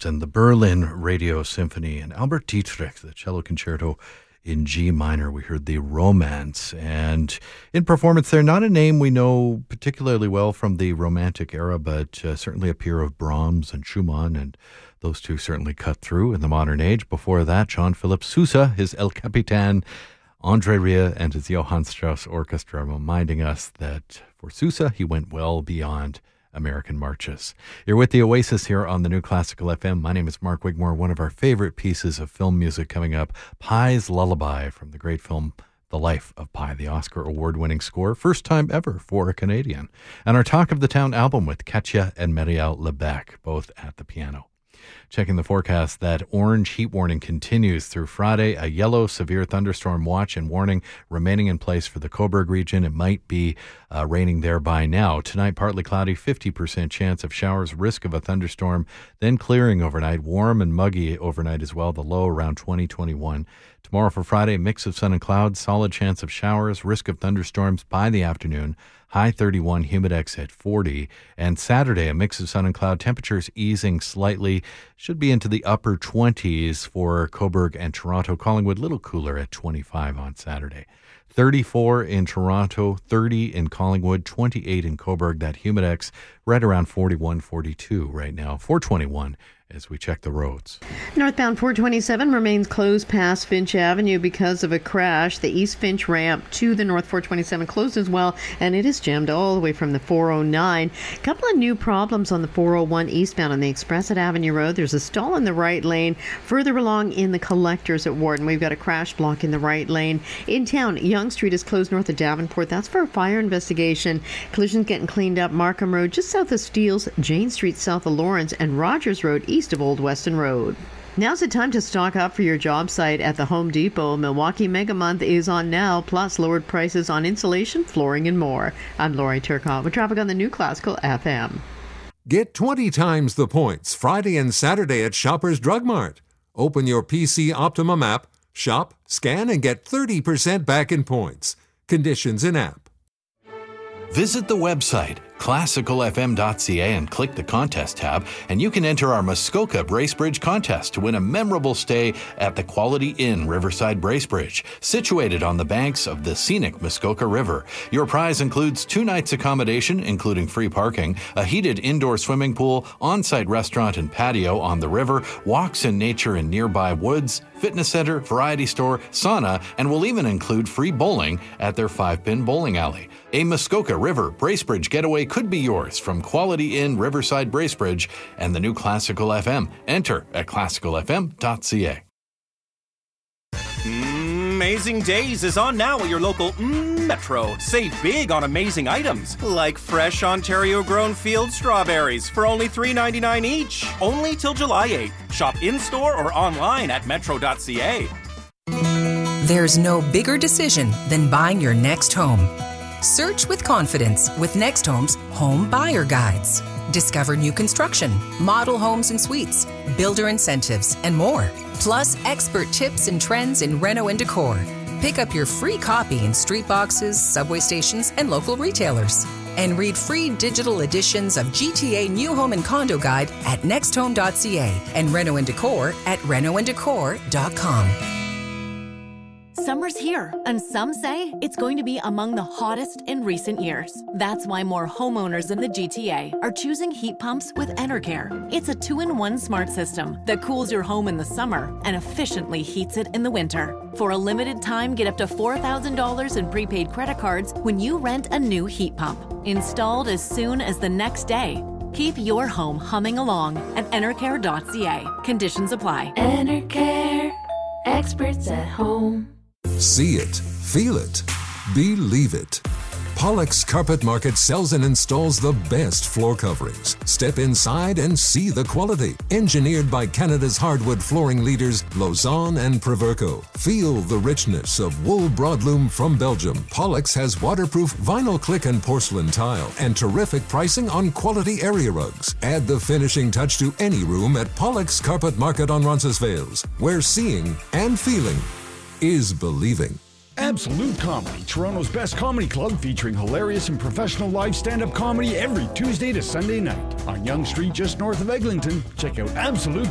Liszt and the Berlin Radio Symphony, and Albert Dietrich, the cello concerto in G minor. We heard the Romance, and in performance there, not a name we know particularly well from the Romantic era, but certainly a peer of Brahms and Schumann, and those two certainly cut through in the modern age. Before that, Jean-Philippe Sousa, his El Capitan, André Rieu and his Johann Strauss Orchestra, reminding us that for Sousa, he went well beyond American marches. You're with the Oasis here on the New Classical FM. My name is Mark Wigmore. One of our favorite pieces of film music coming up, Pi's Lullaby from the great film The Life of Pi, the Oscar award-winning score, first time ever for a Canadian. And our Talk of the Town album with Katja and Marielle Lebec, both at the piano. Checking the forecast, that orange heat warning continues through Friday. A yellow severe thunderstorm watch and warning remaining in place for the Cobourg region. It might be raining there by now. Tonight, partly cloudy, 50% chance of showers, risk of a thunderstorm, then clearing overnight. Warm and muggy overnight as well, the low around 20-21. Tomorrow for Friday, mix of sun and clouds, solid chance of showers, risk of thunderstorms by the afternoon. High 31, humidex at 40. And Saturday, a mix of sun and cloud, temperatures easing slightly. Should be into the upper 20s for Cobourg and Toronto. Collingwood, little cooler at 25 on Saturday. 34 in Toronto, 30 in Collingwood, 28 in Cobourg. That humidex right around 41, 42 right now. 421 as we check the roads. Northbound 427 remains closed past Finch Avenue because of a crash. The East Finch ramp to the North 427 closed as well, and it is jammed all the way from the 409. A couple of new problems on the 401 eastbound on the Express at Avenue Road. There's a stall in the right lane. Further along in the Collectors at Warden, we've got a crash block in the right lane. In town, Yonge Street is closed north of Davenport. That's for a fire investigation. Collisions getting cleaned up. Markham Road just south of Steeles, Jane Street south of Lawrence, and Rogers Road east of Old Weston Road. Now's the time to stock up for your job site at the Home Depot. Milwaukee Mega Month is on now, plus lowered prices on insulation, flooring, and more. I'm Lori Turcotte with traffic on the New Classical FM. Get 20 times the points Friday and Saturday at Shoppers Drug Mart. Open your PC Optimum app, shop, scan, and get 30% back in points. Conditions in app. Visit the website, classicalfm.ca, and click the contest tab, and you can enter our Muskoka Bracebridge contest to win a memorable stay at the Quality Inn Riverside Bracebridge, situated on the banks of the scenic Muskoka River. Your prize includes 2 nights accommodation, including free parking, a heated indoor swimming pool, on-site restaurant and patio on the river, walks in nature in nearby woods, fitness center, variety store, sauna, and will even include free bowling at their 5-pin bowling alley. A Muskoka River Bracebridge getaway could be yours from Quality Inn Riverside Bracebridge and the New Classical FM. Enter at classicalfm.ca. Amazing Days is on now at your local Metro. Save big on amazing items, like fresh Ontario-grown field strawberries for only $3.99 each. Only till July 8th. Shop in-store or online at metro.ca. There's no bigger decision than buying your next home. Search with confidence with Next Home's Home Buyer Guides. Discover new construction, model homes and suites, builder incentives, and more. Plus, expert tips and trends in reno and decor. Pick up your free copy in street boxes, subway stations, and local retailers. And read free digital editions of GTA New Home and Condo Guide at nexthome.ca and Reno and Decor at renoanddecor.com. Summer's here, and some say it's going to be among the hottest in recent years. That's why more homeowners in the GTA are choosing heat pumps with Enercare. It's a 2-in-1 smart system that cools your home in the summer and efficiently heats it in the winter. For a limited time, get up to $4,000 in prepaid credit cards when you rent a new heat pump. Installed as soon as the next day. Keep your home humming along at enercare.ca. Conditions apply. Enercare, experts at home. See it, feel it, believe it. Pollock's Carpet Market sells and installs the best floor coverings. Step inside and see the quality. Engineered by Canada's hardwood flooring leaders, Lausanne and Proverco. Feel the richness of wool broadloom from Belgium. Pollock's has waterproof vinyl click and porcelain tile and terrific pricing on quality area rugs. Add the finishing touch to any room at Pollock's Carpet Market on Roncesvalles, where seeing and feeling is believing. Absolute Comedy, Toronto's best comedy club, featuring hilarious and professional live stand-up comedy every Tuesday to Sunday night. On Yonge Street, just north of Eglinton, check out Absolute